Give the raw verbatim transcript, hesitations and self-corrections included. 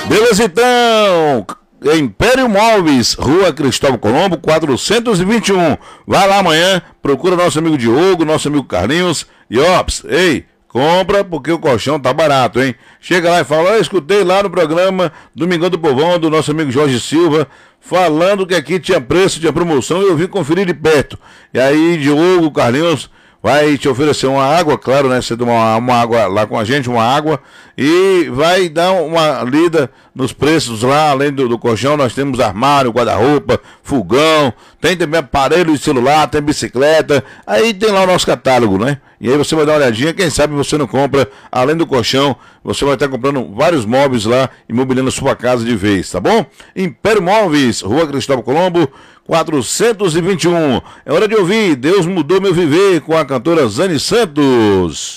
Beleza, então. Império Móveis, Rua Cristóvão Colombo, quatrocentos e vinte e um. Vai lá amanhã, procura nosso amigo Diogo, nosso amigo Carlinhos. E ops, ei, compra porque o colchão tá barato, hein? Chega lá e fala, eu escutei lá no programa Domingão do Povão, do nosso amigo Jorge Silva, falando que aqui tinha preço, tinha promoção, e eu vim conferir de perto. E aí, Diogo, Carlinhos, vai te oferecer uma água, claro, né? Você toma uma, uma água lá com a gente, uma água, e vai dar uma lida nos preços lá, além do, do colchão, nós temos armário, guarda-roupa, fogão, tem também aparelho de celular, tem bicicleta, aí tem lá o nosso catálogo, né? E aí você vai dar uma olhadinha, quem sabe você não compra, além do colchão, você vai estar comprando vários móveis lá, imobiliando a sua casa de vez, tá bom? Império Móveis, Rua Cristóvão Colombo, quatrocentos e vinte e um. É hora de ouvir Deus Mudou Meu Viver com a cantora Zane Santos.